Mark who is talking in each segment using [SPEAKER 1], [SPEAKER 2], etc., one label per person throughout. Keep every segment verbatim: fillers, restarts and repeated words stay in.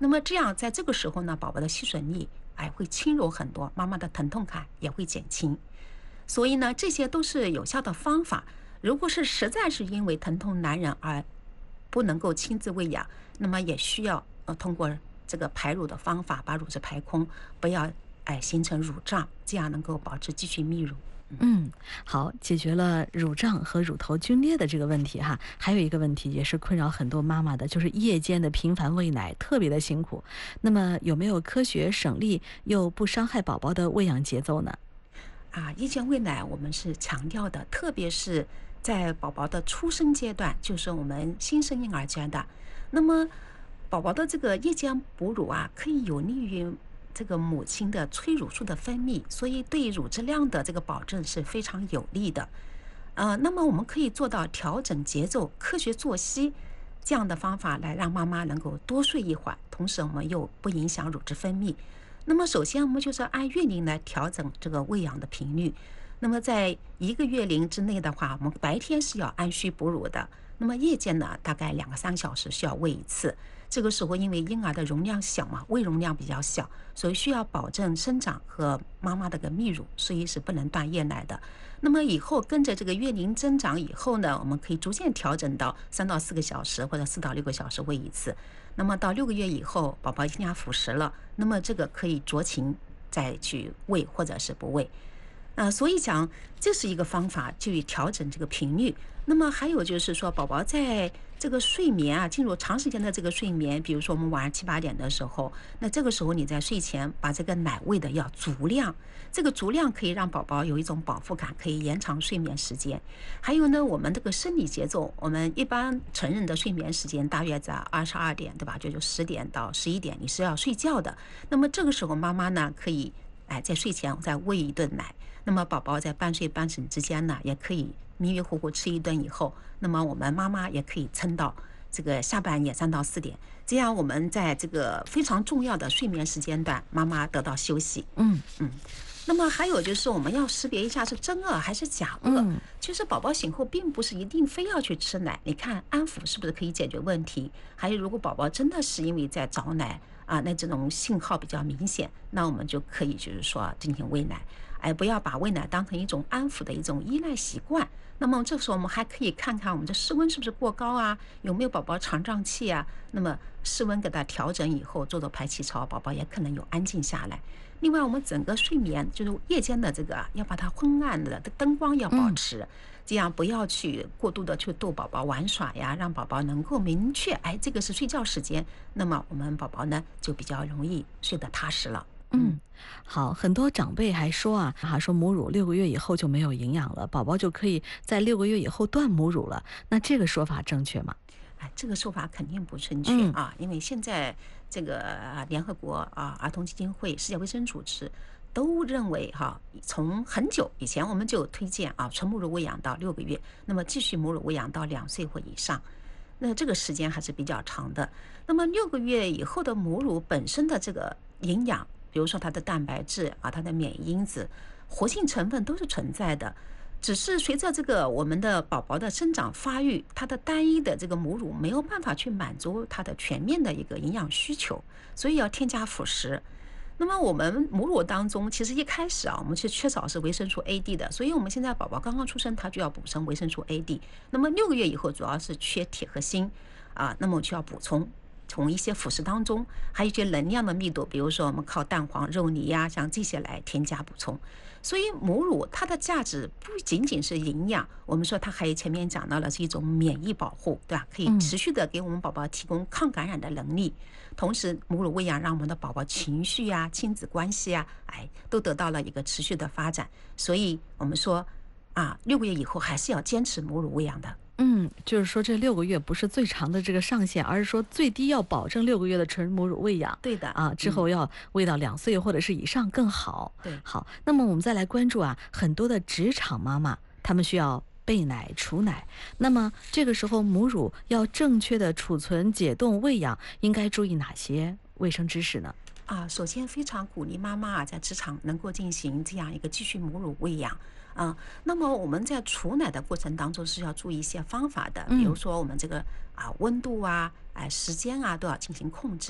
[SPEAKER 1] 那么这样在这个时候呢，宝宝的吸吮力哎会轻柔很多，妈妈的疼痛感也会减轻。所以呢，这些都是有效的方法。如果是实在是因为疼痛难忍而不能够亲自喂养，那么也需要呃通过这个排乳的方法把乳汁排空，不要哎形成乳胀，这样能够保持继续泌乳。
[SPEAKER 2] 嗯，好，解决了乳胀和乳头皲裂的这个问题哈。还有一个问题也是困扰很多妈妈的，就是夜间的频繁喂奶特别的辛苦。那么有没有科学省力又不伤害宝宝的喂养节奏呢？
[SPEAKER 1] 啊，夜间喂奶我们是强调的，特别是在宝宝的出生阶段，就是我们新生婴儿阶段。那么宝宝的这个夜间哺乳啊，可以有利于这个母亲的催乳素的分泌，所以对乳质量的这个保证是非常有利的。呃，那么我们可以做到调整节奏、科学作息这样的方法，来让妈妈能够多睡一会儿，同时我们又不影响乳汁分泌。那么首先我们就是按月龄来调整这个喂养的频率。那么在一个月龄之内的话，我们白天是要按需哺乳的，那么夜间呢，大概两个三小时需要喂一次。这个时候因为婴儿的容量小嘛，胃容量比较小，所以需要保证生长和妈妈的个泌乳，所以是不能断夜奶的。那么以后跟着这个月龄增长以后呢，我们可以逐渐调整到三到四个小时或者四到六个小时喂一次。那么到六个月以后，宝宝添加辅食了，那么这个可以酌情再去喂或者是不喂。呃，所以讲这是一个方法，去调整这个频率。那么还有就是说，宝宝在这个睡眠啊，进入长时间的这个睡眠，比如说我们晚上七八点的时候，那这个时候你在睡前把这个奶喂的要足量，这个足量可以让宝宝有一种饱腹感，可以延长睡眠时间。还有呢，我们这个生理节奏，我们一般成人的睡眠时间大约在二十二点，对吧？就就十点到十一点，你是要睡觉的。那么这个时候妈妈呢，可以哎在睡前再喂一顿奶。那么宝宝在半睡半醒之间呢，也可以迷迷糊糊吃一顿以后，那么我们妈妈也可以撑到这个下半夜三到四点，这样我们在这个非常重要的睡眠时间段，妈妈得到休息。
[SPEAKER 2] 嗯
[SPEAKER 1] 嗯。那么还有就是我们要识别一下是真饿还是假饿。
[SPEAKER 2] 嗯，
[SPEAKER 1] 其实宝宝醒后并不是一定非要去吃奶，你看安抚是不是可以解决问题？还有如果宝宝真的是因为在找奶啊，那这种信号比较明显，那我们就可以就是说进行喂奶。哎，不要把喂奶当成一种安抚的一种依赖习惯。那么这时候我们还可以看看我们的室温是不是过高啊，有没有宝宝肠胀气啊。那么室温给它调整以后，做做排气槽，宝宝也可能有安静下来。另外我们整个睡眠就是夜间的这个啊，要把它昏暗的灯光要保持，这样不要去过度的去逗宝宝玩耍呀，让宝宝能够明确哎这个是睡觉时间，那么我们宝宝呢就比较容易睡得踏实了。
[SPEAKER 2] 嗯，好，很多长辈还说啊，哈说母乳六个月以后就没有营养了，宝宝就可以在六个月以后断母乳了。那这个说法正确吗？
[SPEAKER 1] 哎，这个说法肯定不正确
[SPEAKER 2] 嗯
[SPEAKER 1] 啊，因为现在这个联合国啊、儿童基金会、世界卫生组织都认为哈，从很久以前我们就推荐啊，纯母乳喂养到六个月，那么继续母乳喂养到两岁或以上。那这个时间还是比较长的。那么六个月以后的母乳本身的这个营养，比如说它的蛋白质啊，它的免疫因子、活性成分都是存在的，只是随着这个我们的宝宝的生长发育，它的单一的这个母乳没有办法去满足它的全面的一个营养需求，所以要添加辅食。那么我们母乳当中，其实一开始啊，我们是缺少是维生素 A D 的，所以我们现在宝宝刚刚出生，他就要补充维生素 A D。那么六个月以后，主要是缺铁和锌啊，那么就要补充。从一些辅食当中，还有一些能量的密度，比如说我们靠蛋黄、肉泥呀、像这些来添加补充。所以母乳它的价值不仅仅是营养，我们说它还有前面讲到了是一种免疫保护，对吧？可以持续的给我们宝宝提供抗感染的能力。同时，母乳喂养让我们的宝宝情绪啊、亲子关系啊，哎，都得到了一个持续的发展。所以我们说啊，六个月以后还是要坚持母乳喂养的。
[SPEAKER 2] 嗯，就是说这六个月不是最长的这个上限，而是说最低要保证六个月的纯母乳喂养。
[SPEAKER 1] 对的
[SPEAKER 2] 啊，之后要喂到两岁或者是以上更好。
[SPEAKER 1] 对，
[SPEAKER 2] 好，那么我们再来关注啊，很多的职场妈妈，她们需要备奶、储奶，那么这个时候母乳要正确的储存、解冻、喂养，应该注意哪些卫生知识呢？
[SPEAKER 1] 啊，首先非常鼓励妈妈啊，在职场能够进行这样一个继续母乳喂养啊。那么我们在储奶的过程当中是要注意一些方法的，比如说我们这个啊温度啊、哎时间啊都要进行控制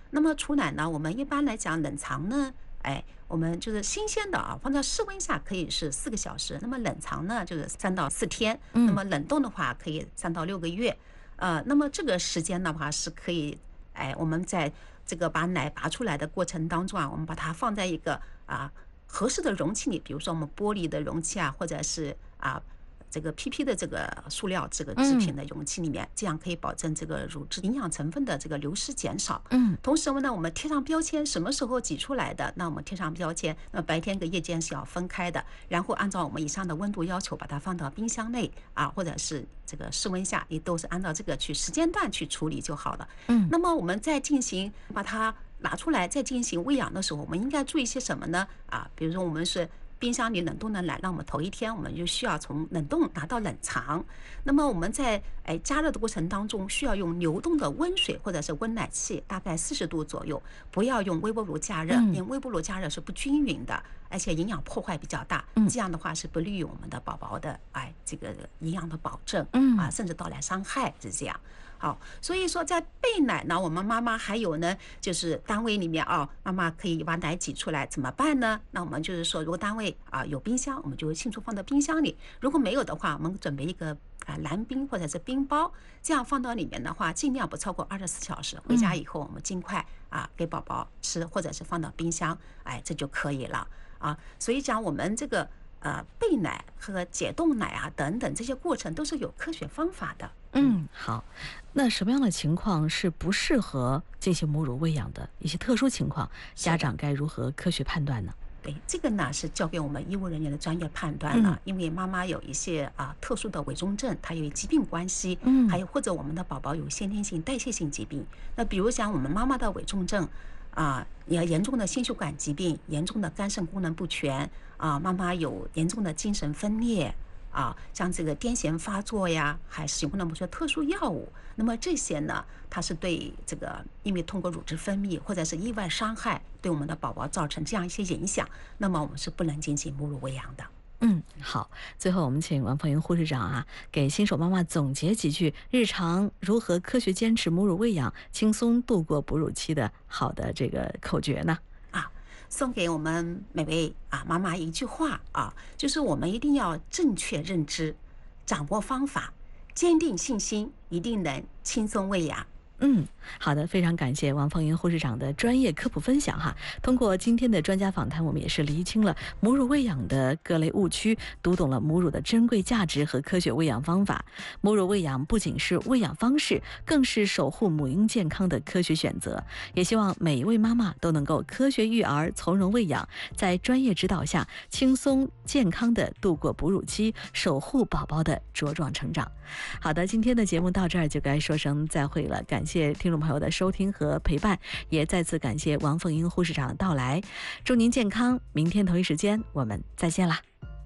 [SPEAKER 1] 那么储奶呢，我们一般来讲冷藏呢，哎，我们就是新鲜的啊，放在室温下可以是四个小时，那么冷藏呢就是三到四天，那么冷冻的话可以三到六个月。呃，那么这个时间的话是可以，哎，我们在这个把奶拔出来的过程当中啊，我们把它放在一个啊合适的容器里，比如说我们玻璃的容器啊，或者是啊这个 P P 的这个塑料这个制品的容器里面，这样可以保证这个乳汁营养成分的这个流失减少。
[SPEAKER 2] 嗯，
[SPEAKER 1] 同时呢，我们贴上标签，什么时候挤出来的，那我们贴上标签，那白天跟夜间是要分开的，然后按照我们以上的温度要求，把它放到冰箱内啊，或者是这个室温下，也都是按照这个去时间段去处理就好了。
[SPEAKER 2] 嗯，
[SPEAKER 1] 那么我们再进行把它拿出来再进行喂养的时候，我们应该注意些什么呢？啊，比如说我们是冰箱里冷冻的奶，那我们头一天我们就需要从冷冻拿到冷藏。那么我们在哎加热的过程当中，需要用流动的温水或者是温奶器，大概四十度左右，不要用微波炉加热，因为微波炉加热是不均匀的，而且营养破坏比较大。这样的话是不利于我们的宝宝的哎这个营养的保证，啊，甚至带来伤害是这样。好，所以说在备奶呢，我们妈妈还有呢，就是单位里面啊，妈妈可以把奶挤出来，怎么办呢？那我们就是说，如果单位啊有冰箱，我们就迅速放到冰箱里；如果没有的话，我们准备一个啊蓝冰或者是冰包，这样放到里面的话，尽量不超过二十四小时。回家以后，我们尽快啊给宝宝吃，或者是放到冰箱，哎，这就可以了啊。所以讲我们这个呃备奶和解冻奶啊等等这些过程都是有科学方法的。
[SPEAKER 2] 嗯，好。那什么样的情况是不适合进行母乳喂养的？一些特殊情况，家长该如何科学判断呢？
[SPEAKER 1] 对，这个呢是交给我们医务人员的专业判断了，因为妈妈有一些啊特殊的伪中症，它有疾病关系，嗯，还有或者我们的宝宝有先天性代谢性疾病。那比如讲我们妈妈的伪中症啊，也严重的心血管疾病，严重的肝肾功能不全啊，妈妈有严重的精神分裂。啊，像这个癫痫发作呀，还使用了某些特殊药物，那么这些呢，它是对这个因为通过乳汁分泌或者是意外伤害，对我们的宝宝造成这样一些影响，那么我们是不能进行母乳喂养的。
[SPEAKER 2] 嗯，好。最后我们请王凤英护士长啊，给新手妈妈总结几句日常如何科学坚持母乳喂养，轻松度过哺乳期的好的这个口诀呢？
[SPEAKER 1] 送给我们每位啊妈妈一句话啊，就是我们一定要正确认知，掌握方法，坚定信心，一定能轻松喂养。
[SPEAKER 2] 嗯，好的，非常感谢王凤英护士长的专业科普分享哈。通过今天的专家访谈，我们也是厘清了母乳喂养的各类误区，读懂了母乳的珍贵价值和科学喂养方法。母乳喂养不仅是喂养方式，更是守护母婴健康的科学选择。也希望每一位妈妈都能够科学育儿，从容喂养，在专业指导下，轻松健康的度过哺乳期，守护宝宝的茁壮成长。好的，今天的节目到这儿就该说声再会了，感谢听众朋友的收听和陪伴，也再次感谢王凤英护士长的到来，祝您健康，明天同一时间我们再见啦。